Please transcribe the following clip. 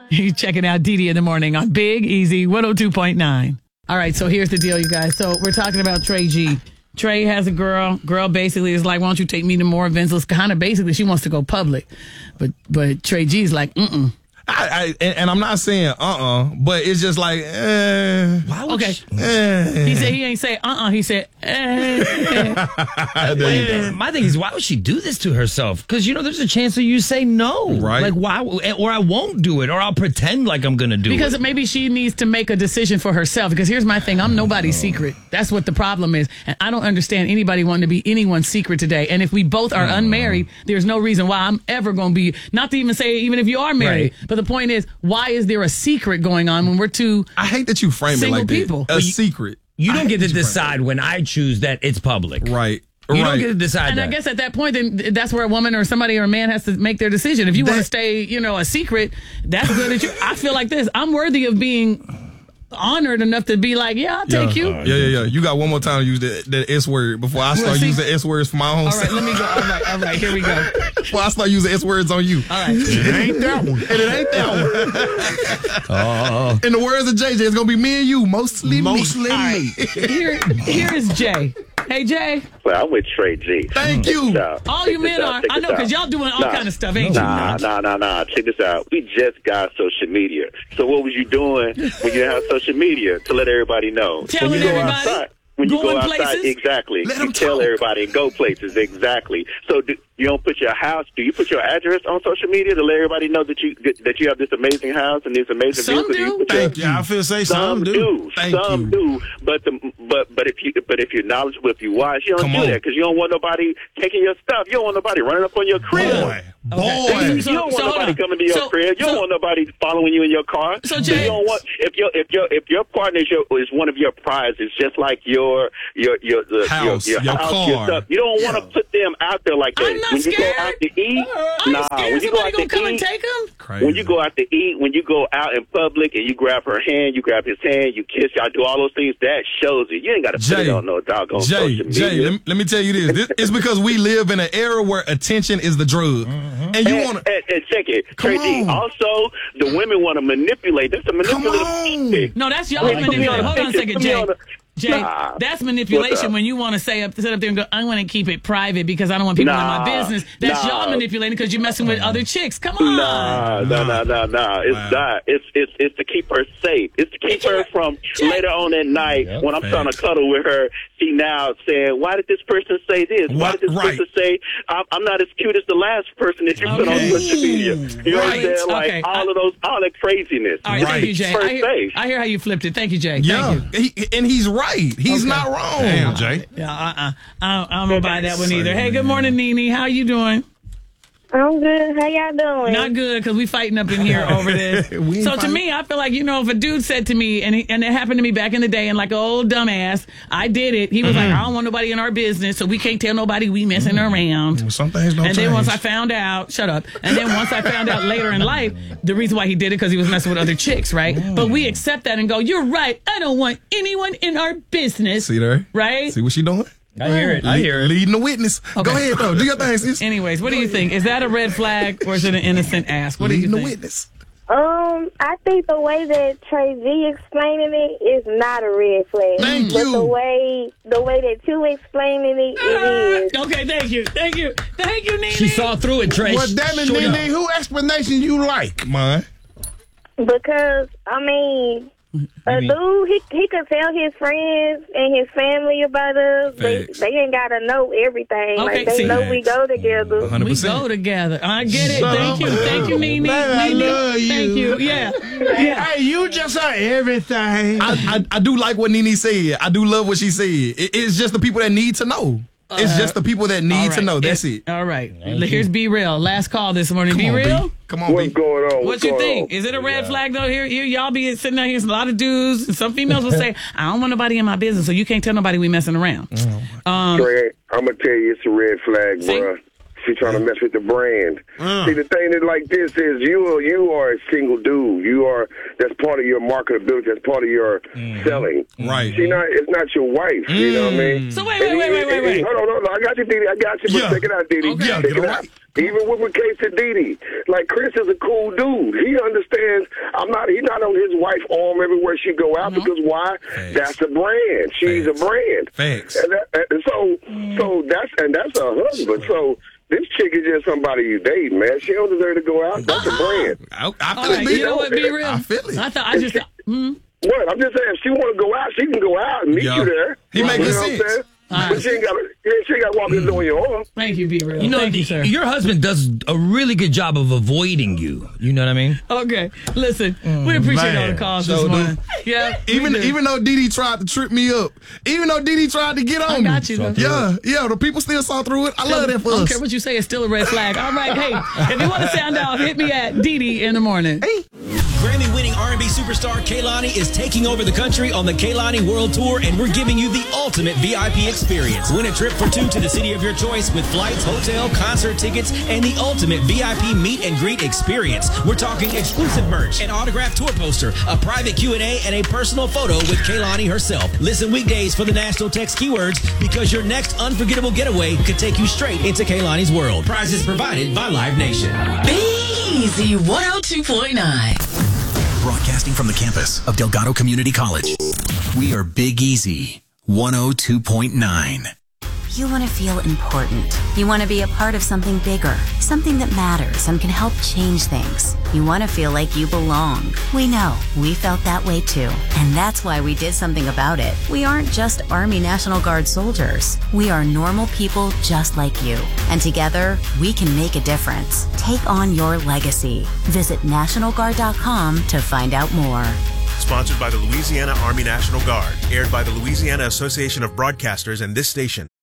You checking out Didi in the morning on Big Easy 102.9. All right, so here's the deal, you guys. So we're talking about Trey G. Trey has a girl. Girl basically is like, why don't you take me to more events? It's kind of basically she wants to go public. But Trey G's like, mm-mm. And I'm not saying but it's just like, Why would He said he ain't say He said, My thing is, why would she do this to herself? Because, there's a chance that you say no. Right. Like, why? Or I won't do it, or I'll pretend like I'm going to do it. Because maybe she needs to make a decision for herself. Because here's my thing. I'm nobody's secret. That's what the problem is. And I don't understand anybody wanting to be anyone's secret today. And if we both are unmarried, there's no reason why I'm ever going to be, not to even say even if you are married, right. But the point is, why is there a secret going on when we're two I hate that you frame it like people. that. Secret. You don't get to decide when I choose that it's public. Right. You don't get to decide and that. I guess at that point, then that's where a woman or somebody or a man has to make their decision. If you want to stay, a secret, that's good. I feel like this. I'm worthy of being honored enough to be like, yeah, I'll take you. Yeah. You got one more time to use the S word before I start using S words for my own self. All right, let me go. All right, here we go. Before I start using S words on you. All right. It ain't that one. And it ain't that one. In the words of JJ, it's going to be me and you, mostly me. Right. Here is Jay. Hey, Jay. Well, I'm with Trey G. Thank you. All you men are. I know, because y'all doing all kind of stuff, ain't you? Nah. Check this out. We just got social media. So what was you doing when you have social media to let everybody know? Telling everybody. When you go outside, places? Exactly. You tell everybody and go places. Exactly. So you don't put your house. Do you put your address on social media to let everybody know that you have this amazing house and this amazing views? Some do. Thank you. I feel say some do. Some do. But if you're knowledgeable, if you're wise, you don't do that because you don't want nobody taking your stuff. You don't want nobody running up on your crib. Boy. You don't want nobody coming to your crib. You don't want nobody following you in your car. So Jay, you don't want if your partner is one of your prizes, just like your house, your car. Your stuff. You don't want to put them out there like that. I'm not when scared. you go out to eat, when you go out to eat, and take them? Crazy. When you go out to eat, when you go out in public and you grab her hand, you grab his hand, you kiss, y'all do all those things. That shows it. You ain't got to put it on no doggone social media. Jay, let me tell you this. It's because we live in an era where attention is the drug, and you want to check it. Crazy. Also, the women want to manipulate. That's a manipulative. No, that's y'all manipulating. Hold on a second, Jay. Jay, that's manipulation when you want to sit up there and go, I want to keep it private because I don't want people in my business. That's y'all manipulating because you're messing with other chicks. Come on. No. It's not. It's to keep her safe. It's to keep her from later on at night when I'm trying to cuddle with her. She now saying, why did this person say this? Why did this person say, I'm not as cute as the last person that you put on social media? You know what I'm saying? Like all that craziness. All right, thank you, Jay. I hear how you flipped it. Thank you, Jay. Thank you. And he's right. He's not wrong. Damn, Jay. Yeah, I don't buy that one either. Hey, good morning, Nene. How you doing? I'm good. How y'all doing? Not good, because we fighting up in here over this. So to me, I feel like, if a dude said to me, and it happened to me back in the day, and like an old dumbass, I did it. He was like, I don't want nobody in our business, so we can't tell nobody we messing around. Some things don't change. And then once I found out, shut up. And then once I found out later in life, the reason why he did it, because he was messing with other chicks, right? But we accept that and go, you're right. I don't want anyone in our business. See there? Right? See what she doing? I hear it. Leading the witness. Okay. Go ahead, though. Do your thing, sis. Anyways, what do you think? Is that a red flag or is it an innocent ask? What do you think? Leading the witness. I think the way that Trey V explaining it is not a red flag. Thank but you. the way that you explaining it is. Okay, thank you, Nene. She saw through it, Trey. Well, damn it, Nene, who explanation you like? Mine. Because, a dude, he could tell his friends and his family about us. They ain't got to know everything. Okay, they know we go together. 100%. We go together. I get it. Thank you, Nene. I love you. Thank you. Yeah. Hey, you just are everything. I do like what Nene said. I do love what she said. It's just the people that need to know. It's just the people that need to know. That's it. All right. Here's Be Real. Last call this morning. Be Real? Come on, What's going on? What you think? Is it a red flag though? Here, y'all be sitting out here. A lot of dudes. And some females will say, "I don't want nobody in my business," so you can't tell nobody we messing around. Trey, I'm gonna tell you, it's a red flag, bruh. She's trying to mess with the brand. See, the thing is like this is you are a single dude. That's part of your marketability. That's part of your selling. Right. It's not your wife. You know what I mean? So wait. Hold on. I got you, Didi. I got you. But check it out, Didi. Okay, Check it out. Even with Casey Didi, like Chris is a cool dude. He understands. He's not on his wife's arm everywhere she go out because why? Facts. That's a brand. She's a brand. Facts. And so that's her husband. So this chick is just somebody you date, man. She don't deserve to go out. That's a brand. I feel it. You know what? Be real. I feel it. What? I'm just saying, if she want to go out, she can go out and meet you there. He make good sense. What I'm saying? But she ain't got to walk in the door on your arm. Thank you, Be Real. You know, Thank you, sir. your husband does a really good job of avoiding you. You know what I mean? Okay, listen, we appreciate all the calls this morning. Yeah, even though Didi tried to trip me up, even though Didi tried to get on me. I got you. Though. Yeah, the people still saw through it. I love that for us. I don't care what you say, it's still a red flag. All right, hey, if you want to sound off, hit me at Didi in the morning. Hey. Grammy-winning R&B superstar Kehlani is taking over the country on the Kehlani World Tour, and we're giving you the ultimate VIP experience. Win a trip for two to the city of your choice with flights, hotel, concert tickets, and the ultimate VIP meet and greet experience. We're talking exclusive merch, an autographed tour poster, a private Q&A, and a personal photo with Kehlani herself. Listen weekdays for the national text keywords because your next unforgettable getaway could take you straight into Kehlani's world. Prizes provided by Live Nation. Big Easy 102.9. Broadcasting from the campus of Delgado Community College. We are Big Easy 102.9. You want to feel important. You want to be a part of something bigger, something that matters and can help change things. You want to feel like you belong. We know. We felt that way too. And that's why we did something about it. We aren't just Army National Guard soldiers. We are normal people just like you. And together, we can make a difference. Take on your legacy. Visit NationalGuard.com to find out more. Sponsored by the Louisiana Army National Guard. Aired by the Louisiana Association of Broadcasters and this station.